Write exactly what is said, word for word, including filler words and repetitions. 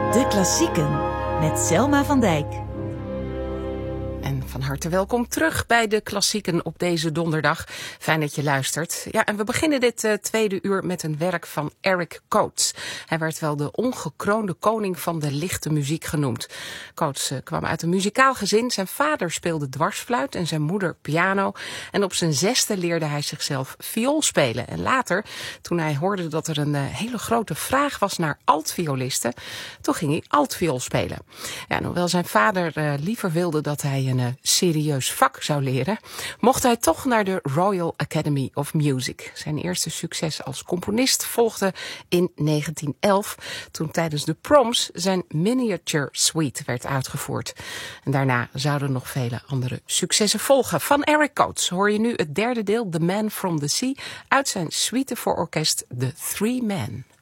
De Klassieken met Selma van Dijk. En van harte welkom terug bij de Klassieken op deze donderdag. Fijn dat je luistert. Ja, en we beginnen dit uh, tweede uur met een werk van Eric Coates. Hij werd wel de ongekroonde koning van de lichte muziek genoemd. Coates uh, kwam uit een muzikaal gezin. Zijn vader speelde dwarsfluit en zijn moeder piano. En op zijn zesde leerde hij zichzelf viool spelen. En later, toen hij hoorde dat er een uh, hele grote vraag was naar altviolisten, toen ging hij altviool spelen. Ja, en hoewel zijn vader uh, liever wilde dat hij een uh, serieus vak zou leren, mocht hij toch naar de Royal Academy of Music. Zijn eerste succes als componist volgde in negentien elf, toen tijdens de Proms zijn Miniature Suite werd uitgevoerd. En daarna zouden nog vele andere successen volgen. Van Eric Coates hoor je nu het derde deel, The Man from the Sea, uit zijn suite voor orkest The Three Men.